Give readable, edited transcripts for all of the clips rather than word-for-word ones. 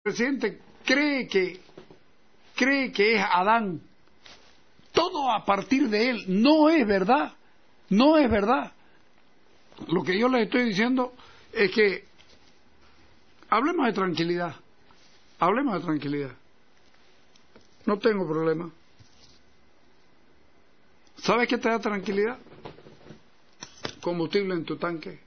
presidente cree que es Adán, todo a partir de él. No es verdad, no es verdad. Lo que yo les estoy diciendo es que hablemos de tranquilidad, hablemos de tranquilidad. No tengo problema. ¿Sabes qué te da tranquilidad? Combustible en tu tanque.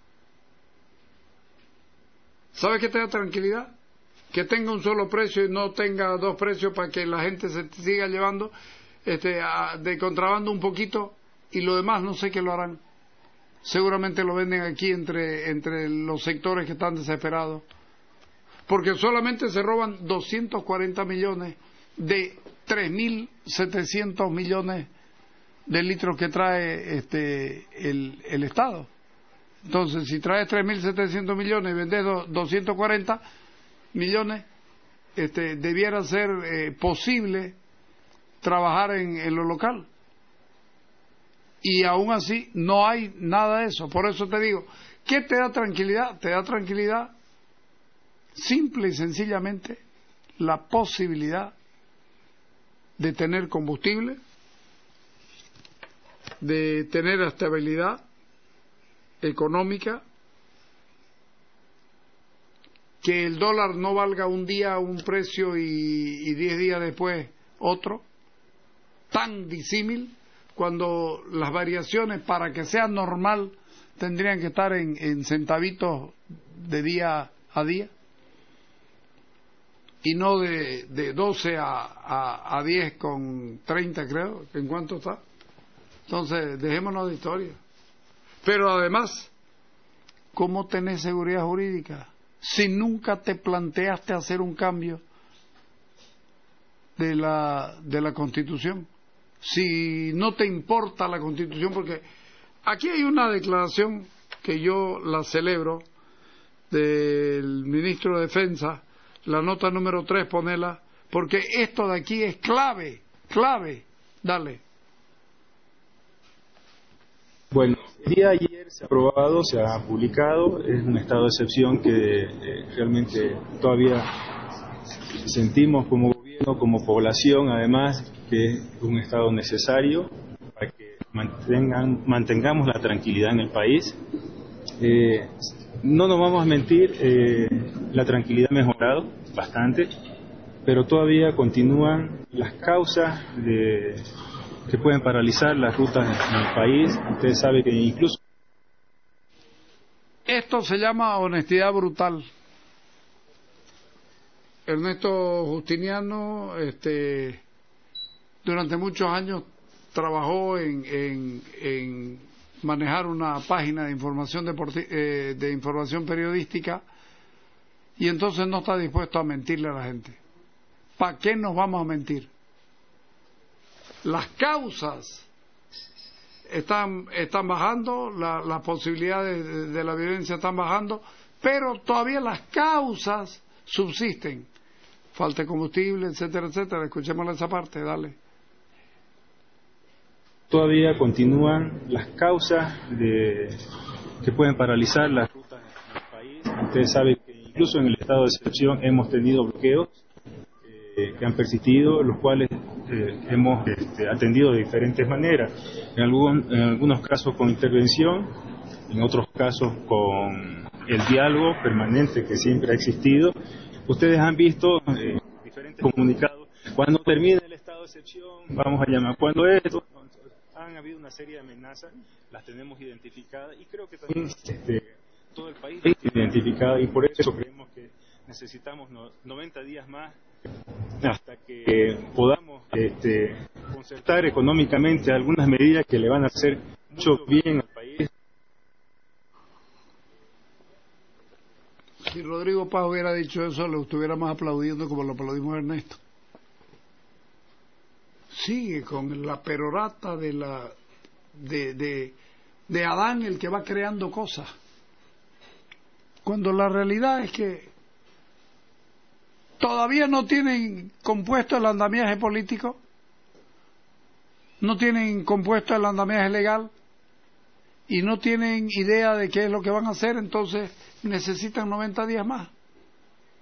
¿Sabes qué te da tranquilidad? Que tenga un solo precio y no tenga dos precios para que la gente se siga llevando de contrabando un poquito y lo demás no sé qué lo harán. Seguramente lo venden aquí entre los sectores que están desesperados. Porque solamente se roban 240 millones de 3.700 millones de litros que trae el Estado. Entonces, si traes 3.700 millones y vendes 240 millones, debiera ser posible trabajar en lo local. Y aún así no hay nada de eso. Por eso te digo, ¿qué te da tranquilidad? Te da tranquilidad simple y sencillamente la posibilidad de tener combustible, de tener estabilidad económica, que el dólar no valga un día un precio y 10 días después otro, tan disímil, cuando las variaciones para que sea normal tendrían que estar en centavitos de día a día y no de 12 a 10 con 30, creo. ¿En cuánto está? Entonces, dejémonos de historia. Pero además, ¿cómo tenés seguridad jurídica si nunca te planteaste hacer un cambio de la Constitución? Si no te importa la Constitución, porque aquí hay una declaración que yo la celebro del ministro de Defensa, la nota número 3, ponela, porque esto de aquí es clave, clave. Dale. Bueno, el día de ayer se ha aprobado, se ha publicado, es un estado de excepción que realmente todavía sentimos como gobierno, como población, además, que es un estado necesario para que mantengamos la tranquilidad en el país. No nos vamos a mentir, la tranquilidad ha mejorado bastante, pero todavía continúan las causas que pueden paralizar las rutas en el país. Usted sabe que incluso... Esto se llama honestidad brutal. Ernesto Justiniano durante muchos años trabajó en manejar una página de información de información periodística y entonces no está dispuesto a mentirle a la gente. ¿Para qué nos vamos a mentir? Las causas están bajando, las posibilidades de la violencia están bajando, pero todavía las causas subsisten. Falta de combustible, etcétera, etcétera. Escuchémosle esa parte, dale. Todavía continúan las causas que pueden paralizar las rutas en el país. Usted sabe que incluso en el estado de excepción hemos tenido bloqueos que han persistido, los cuales hemos atendido de diferentes maneras. En algunos casos con intervención, en otros casos con el diálogo permanente que siempre ha existido. Ustedes han visto diferentes comunicados. Cuando termine el estado de excepción, vamos a llamar. Cuando esto, han habido una serie de amenazas, las tenemos identificadas y creo que también todo el país está identificado y por eso creemos que necesitamos 90 días más hasta que podamos concertar económicamente algunas medidas que le van a hacer mucho bien al país. Si Rodrigo Paz hubiera dicho eso, le estuviéramos aplaudiendo como lo aplaudimos a Ernesto. Sigue con la perorata de Adán, el que va creando cosas, cuando la realidad es que todavía no tienen compuesto el andamiaje político, no tienen compuesto el andamiaje legal y no tienen idea de qué es lo que van a hacer, entonces necesitan 90 días más.